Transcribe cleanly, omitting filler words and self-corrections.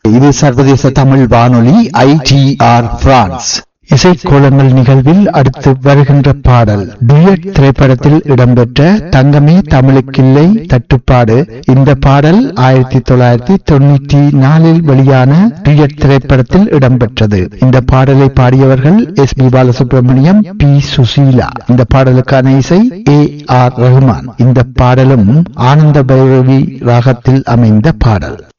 இது சர்வதேச தமிழ் வானொலி ITR பிரான்ஸ். இசைக்கோலங்கள் நிகழ்வில் அடுத்து வருகின்ற பாடல் டுயட் திரைப்படத்தில் இடம்பெற்ற தங்கமே தமிழுக்கில்லை தட்டுப்பாடு. இந்த பாடல் 1994 வெளியான டுயட் திரைப்படத்தில் இடம்பெற்றது. இந்த பாடலை பாடியவர்கள் SP பாலசுப்ரமணியம், P சுசீலா. இந்த பாடலுக்கான இசை AR ரஹ்மான். இந்த பாடலும் ஆனந்த பைரவி ராகத்தில் அமைந்த பாடல்.